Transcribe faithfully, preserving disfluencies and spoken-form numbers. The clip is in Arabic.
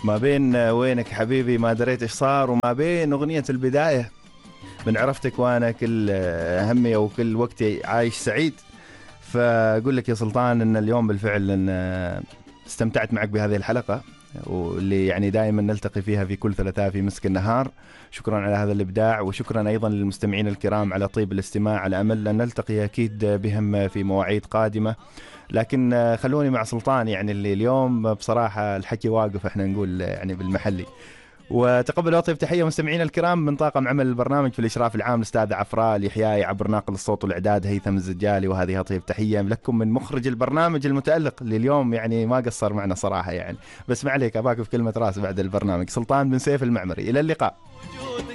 ما بين وينك حبيبي ما دريت إيش صار، وما بين أغنية البداية من عرفتك وأنا كل همي وكل وقتي عايش سعيد. فأقول لك يا سلطان إن اليوم بالفعل إن استمتعت معك بهذه الحلقة، واللي يعني دائما نلتقي فيها في كل ثلاثاء في مسك النهار. شكرا على هذا الإبداع، وشكرا أيضا للمستمعين الكرام على طيب الاستماع، على أمل أن نلتقي أكيد بهم في مواعيد قادمة. لكن خلوني مع سلطان، يعني اللي اليوم بصراحة الحكي واقف، احنا نقول يعني بالمحلي. وتقبلوا طيب تحية مستمعين الكرام من طاقم عمل البرنامج في الإشراف العام الأستاذ عفراء اليحياي، عبر ناقل الصوت والإعداد هيثم الزجالي. وهذه طيب تحية لكم من مخرج البرنامج المتألق اللي اليوم يعني ما قصر معنا صراحة يعني، بس ما عليك أباك في كلمة راس بعد البرنامج، سلطان بن سيف المعمري. إلى اللقاء.